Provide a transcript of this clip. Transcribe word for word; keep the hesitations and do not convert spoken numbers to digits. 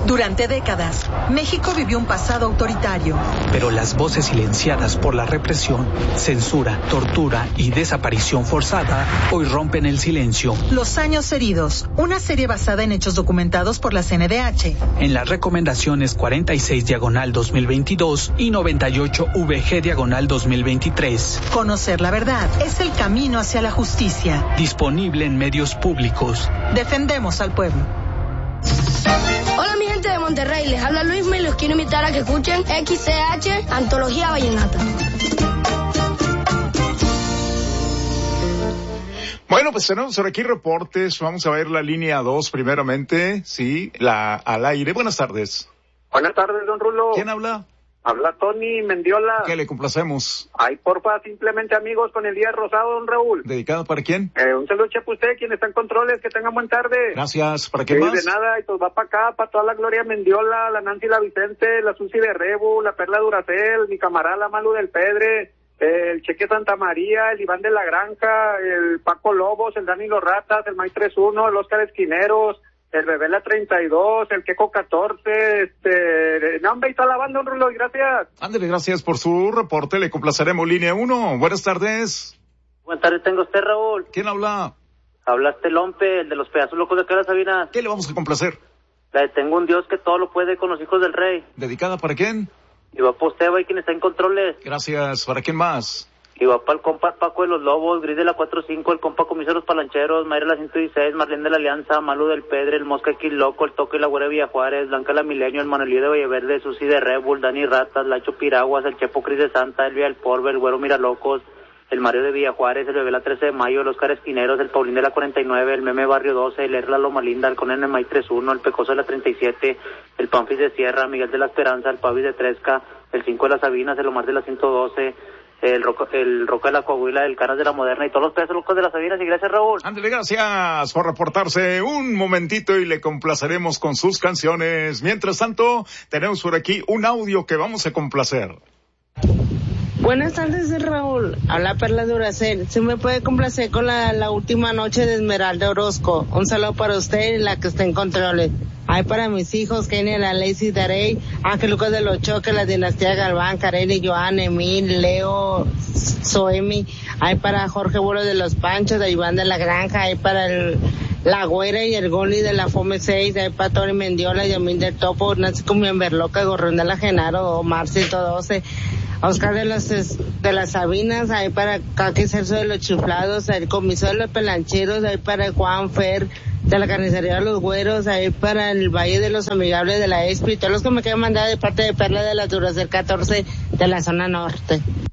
Durante décadas, México vivió un pasado autoritario. Pero las voces silenciadas por la represión, censura, tortura y desaparición forzada hoy rompen el silencio. Los años heridos, una serie basada en hechos documentados por la C N D H. En las recomendaciones cuarenta y seis diagonal dos mil veintidós y noventa y ocho V G diagonal dos mil veintitrés. Conocer la verdad es el camino hacia la justicia. Disponible en medios públicos. Defendemos al pueblo. Hola mi gente de Monterrey, les habla Luisma y los quiero invitar a que escuchen X C H Antología Vallenata. Bueno, pues tenemos por aquí reportes, vamos a ver la línea dos primeramente, sí, la al aire. Buenas tardes. Buenas tardes, don Rulo. ¿Quién habla? Habla Tony Mendiola. ¿Qué le complacemos? Ay, porfa, simplemente amigos con el Día Rosado, don Raúl. ¿Dedicado para quién? Eh, un saludo, chef, usted, quien está en controles, que tengan buen tarde. Gracias, ¿para qué sí, más? De nada, y pues va para acá, para toda la Gloria Mendiola, la Nancy la Vicente, la Susi de Rebu, la Perla Duracel, mi camarada la Malu del Pedre, eh, el Cheque Santa María, el Iván de la Granja, el Paco Lobos, el Dani Los Ratas, el May tres uno, el Oscar Esquineros, el Bebé la treinta y dos, el Queco catorce, este... No, hombre, y toda la banda, un Rulo, y gracias. Ándale, gracias por su reporte, le complaceremos. Línea uno, buenas tardes. Buenas tardes, tengo usted, Raúl. ¿Quién habla? Hablaste Lompe, el de los pedazos locos de Cara Sabina. ¿Qué le vamos a complacer? La de Tengo un Dios que todo lo puede con los hijos del rey. ¿Dedicada para quién? Y va para usted, y quien está en controles. Gracias, ¿para quién más? Y va para el compa Paco de los Lobos, Gris de la cuatro cinco, el compa Comiso de los Palancheros, Mayra la ciento dieciséis, Marlene de la Alianza, Malu del Pedre, el Mosca aquí Loco, el Toque y la Güera de Villa Juárez, Blanca la Milenio, el Manuelío de Valleverde, Susi de Rebul, Dani Ratas, Lacho Piraguas, el Chepo Cris de Santa, el Vía del Porbe, el Güero Miralocos, el Mario de Villa Juárez, el Bebé la trece de mayo, el Oscar Esquineros, el Paulín de la cuarenta y nueve, el Meme Barrio doce, el Erla Loma Linda, el Conen de May treinta y uno, el Pecoso de la treinta y siete, el Panfis de Sierra, Miguel de la Esperanza, el Pavis de Tresca, el cinco de las Sabinas, el Omar de la ciento doce, el Roca, el Roca de la Coahuila, el Caras de la Moderna y todos los pedazos locos de las Sabinas. Y gracias, Raúl. Ándale, gracias por reportarse un momentito y le complaceremos con sus canciones. Mientras tanto, tenemos por aquí un audio que vamos a complacer. Buenas tardes, Raúl. Habla Perla Duracel. ¿Se me puede complacer con la, la última noche de Esmeralda Orozco? Un saludo para usted y la que está en controles. Hay para mis hijos, Kenia, la Lazy Darey, Ángel Lucas de los Choques, la dinastía Galván, Kareli, Joan, Emil, Leo, Soemi. Hay para Jorge Bolo de los Panchos, de Iván de la Granja. Hay para el, la Güera y el Goli de la Fome seis. Hay para Tony Mendiola, Yamil del Topo, Nancy Cumienberloca, Gorrión de la Genaro, Omar ciento doce. Oscar de las de las Sabinas, hay para Caqui Celso de los Chiflados, el Comiso de los Pelancheros, hay para Juan Fer de la Carnicería de los Güeros, hay para el Valle de los Amigables de la E S P I, todos los que me quieran mandar de parte de Perla de la Duracel catorce de la zona norte.